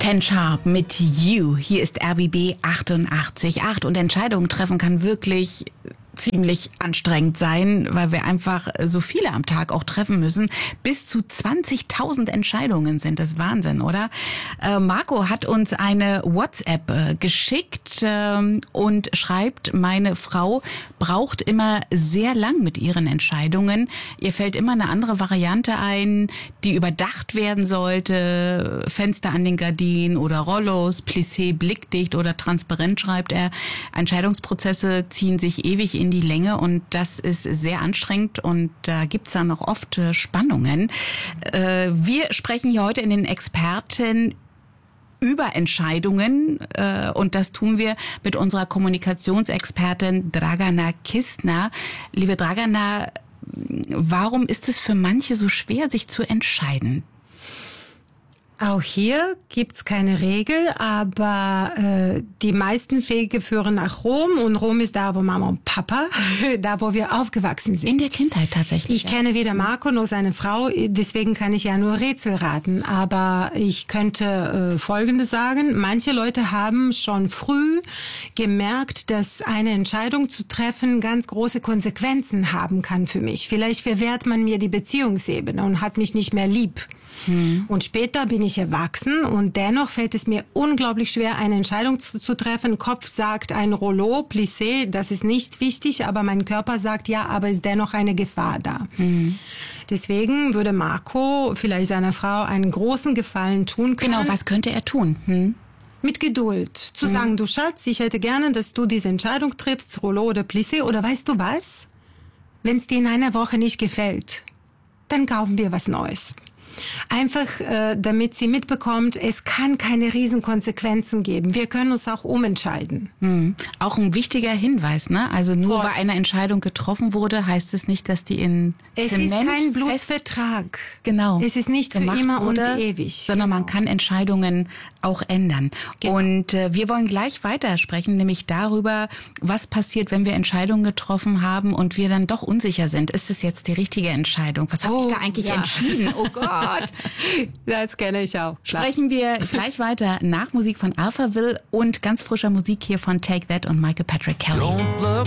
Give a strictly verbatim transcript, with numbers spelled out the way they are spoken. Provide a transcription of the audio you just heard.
Ken Sharp mit You. Hier ist R B B achtundachtzig Komma acht und Entscheidungen treffen kann wirklich ziemlich anstrengend sein, weil wir einfach so viele am Tag auch treffen müssen. Bis zu zwanzigtausend Entscheidungen sind das Wahnsinn, oder? Äh, Marco hat uns eine WhatsApp äh, geschickt äh, und schreibt, meine Frau braucht immer sehr lang mit ihren Entscheidungen. Ihr fällt immer eine andere Variante ein, die überdacht werden sollte. Fenster an den Gardinen oder Rollos, Plissé blickdicht oder transparent, schreibt er. Entscheidungsprozesse ziehen sich ewig in die Länge und das ist sehr anstrengend und da gibt's dann noch oft Spannungen. Wir sprechen hier heute in den Experten über Entscheidungen und das tun wir mit unserer Kommunikationsexpertin Dragana Kistner. Liebe Dragana, warum ist es für manche so schwer, sich zu entscheiden? Auch hier gibt's keine Regel, aber äh, die meisten Wege führen nach Rom und Rom ist da, wo Mama und Papa, da, wo wir aufgewachsen sind. In der Kindheit tatsächlich. Ich ja. kenne weder Marco noch seine Frau, deswegen kann ich ja nur Rätsel raten, aber ich könnte äh, Folgendes sagen. Manche Leute haben schon früh gemerkt, dass eine Entscheidung zu treffen ganz große Konsequenzen haben kann für mich. Vielleicht verwehrt man mir die Beziehungsebene und hat mich nicht mehr lieb. Hm. Und später bin ich erwachsen und dennoch fällt es mir unglaublich schwer, eine Entscheidung zu, zu treffen. Kopf sagt ein Rollo, Plissé, das ist nicht wichtig, aber mein Körper sagt ja, aber ist dennoch eine Gefahr da. Hm. Deswegen würde Marco vielleicht seiner Frau einen großen Gefallen tun können. Genau, was könnte er tun? Hm. Mit Geduld. Zu hm. sagen, du Schatz, ich hätte gerne, dass du diese Entscheidung triffst, Rollo oder Plissé, oder weißt du was? Wenn es dir in einer Woche nicht gefällt, dann kaufen wir was Neues. Einfach, äh, damit sie mitbekommt, es kann keine Riesenkonsequenzen geben. Wir können uns auch umentscheiden. Hm. Auch ein wichtiger Hinweis, ne? Also nur Voll. weil eine Entscheidung getroffen wurde, heißt es nicht, dass die in Es Zement ist kein Blutsvertrag. Genau. Es ist nicht für immer und ewig. Sondern genau. man kann Entscheidungen auch ändern. Genau. Und äh, wir wollen gleich weiter sprechen, nämlich darüber, was passiert, wenn wir Entscheidungen getroffen haben und wir dann doch unsicher sind. Ist es jetzt die richtige Entscheidung? Was habe oh, ich da eigentlich ja. entschieden? Oh Gott. Das kenne ich auch. Sprechen wir gleich weiter nach Musik von Alphaville und ganz frischer Musik hier von Take That und Michael Patrick Kelly.